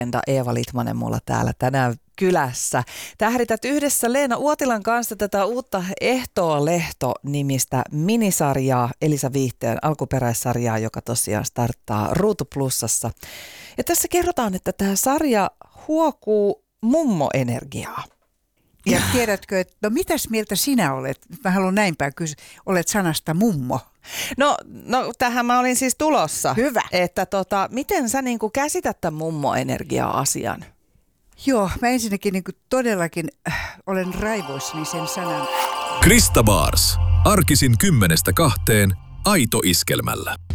Eeva Litmanen mulla täällä tänään kylässä. Tähdität yhdessä Leena Uotilan kanssa tätä uutta Ehtoo Lehto-nimistä minisarjaa, Elisa Viihteen alkuperäissarjaa, joka tosiaan starttaa Ruutu Plusassa. Ja tässä kerrotaan, että tämä sarja huokuu mummoenergiaa. Ja tiedätkö, että no mitäs mieltä sinä olet? Mä haluan näinpäin kysyä, olet sanasta mummo. No tähän mä olin siis tulossa. Hyvä. Että miten sä niinku käsität tämän mummoenergia-asian? Joo, mä ensinnäkin niin todellakin olen raivoissani sen sanan. Krista Bars. Arkisin 10-2. Aito Iskelmällä.